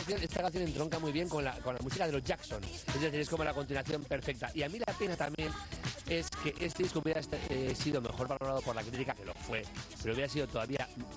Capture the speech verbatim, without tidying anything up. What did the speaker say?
canción, esta canción entronca muy bien con la, con la música de los Jackson. Es decir, es como la continuación perfecta. Y a mí la pena también es que este disco hubiera eh, sido mejor valorado por la crítica, que lo fue, pero hubiera sido todavía